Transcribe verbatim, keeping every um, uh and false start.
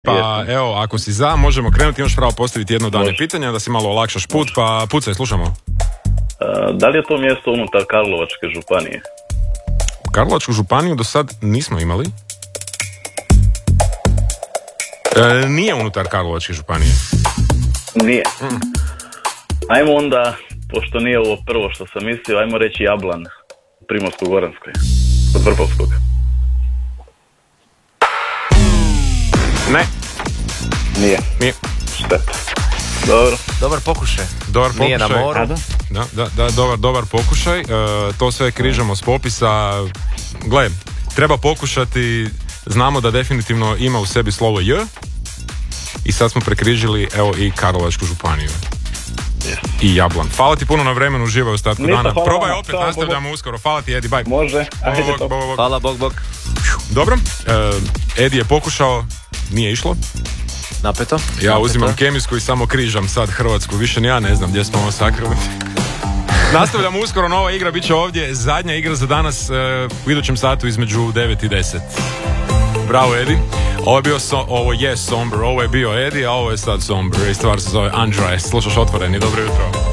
Pa evo, ako si za, možemo krenuti, imaš pravo postaviti jedno dane pitanje da si malo olakšaš put, pa pucaj, slušamo. Uh, da li je to mjesto unutar Karlovačke županije? Karlovačku županiju do sad nismo imali. E, nije unutar Karlovačke županije. Nije. Mm. Ajmo onda, pošto nije ovo prvo što sam mislio, ajmo reći Jablan, Primorsko-goranskoj, kod Vrbovskog. Ne. Nije. Nije. Šteta. Dobro. Dobar pokušaj. Dobar pokušaj. Nije na moru. Da, da, da, dobar, dobar pokušaj. E, to sve križamo s popisa. Gle, treba pokušati, znamo da definitivno ima u sebi slovo J. I sad smo prekrižili, evo, i Karlovačku županiju. Yes. I Jablan. Hvala ti puno na vremenu, uživaj u ostatku Ništa, dana. hvala Probaj vam, opet, hvala, nastavljamo Bogu. uskoro. Hvala ti, Edi, bye. Može. Ajde, Bog, to. bog, bog. Hvala, bog, bog. Dobro, e, Edi je pokušao, nije išlo. Napeto. Ja Napeto. uzimam kemijsku i samo križam sad Hrvatsku. Više ni ja ne znam gdje smo ovo sakrili. Nastavljamo uskoro, nova igra bit će ovdje. Zadnja igra za danas e, u idućem satu između devet i deset. Bravo, Edi. Ovo je, bio so, ovo je Somber, ovo je bio Edi, a ovo je sad Somber. I stvar se zove Undressed. Slušaš Otvoreni, dobro jutro.